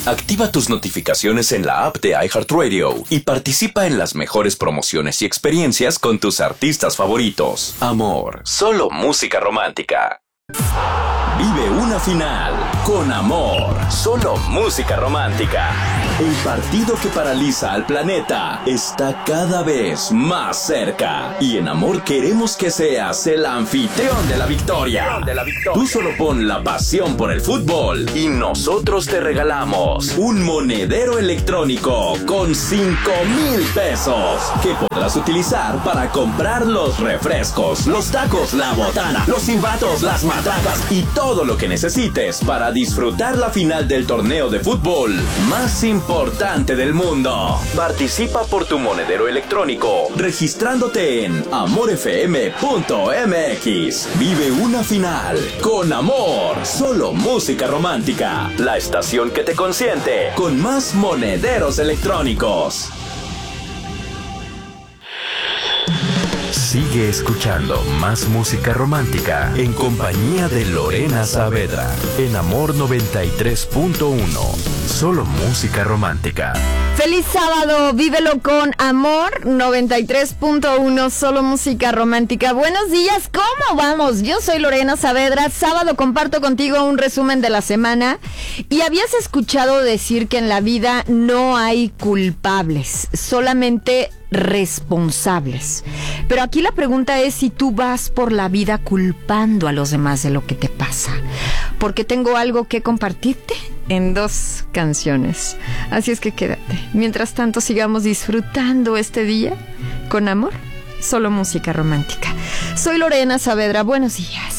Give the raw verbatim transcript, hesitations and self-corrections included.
Activa tus notificaciones en la app de iHeartRadio y participa en las mejores promociones y experiencias con tus artistas favoritos. Amor, solo música romántica. Vive una final con Amor, solo música romántica. El partido que paraliza al planeta está cada vez más cerca. Y en Amor queremos que seas el anfitrión de la victoria. Tú solo pon la pasión por el fútbol y nosotros te regalamos un monedero electrónico con cinco mil pesos que podrás utilizar para comprar los refrescos, los tacos, la botana, los silbatos, las matracas y todo lo que necesites para disfrutar la final del torneo de fútbol más importante del mundo. Participa por tu monedero electrónico registrándote en amor f m punto m x. Vive una final con Amor, solo música romántica. La estación que te consiente con más monederos electrónicos. Sigue escuchando más música romántica en compañía de Lorena Saavedra en Amor noventa y tres punto uno. Solo música romántica. ¡Feliz sábado! Vívelo con Amor noventa y tres punto uno, solo música romántica. Buenos días, ¿cómo vamos? Yo soy Lorena Saavedra. Sábado comparto contigo un resumen de la semana. Y habías escuchado decir que en la vida no hay culpables, solamente responsables. Pero aquí la pregunta es si tú vas por la vida culpando a los demás de lo que te pasa. Porque tengo algo que compartirte en dos canciones. Así es que quédate. Mientras tanto, sigamos disfrutando este día con Amor, solo música romántica. Soy Lorena Saavedra. Buenos días.